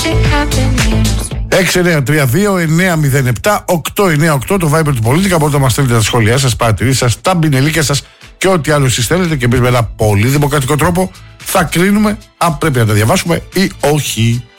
693-2-907-898 το Viber του Πολίτικα. Μπορείτε να μας στείλετε τα σχόλιά σας, παρατηρήσεις σας, τα μπινελίκια σας και ό,τι άλλο εσείς θέλετε, και εμείς με ένα πολύ δημοκρατικό τρόπο θα κρίνουμε αν πρέπει να τα διαβάσουμε ή όχι.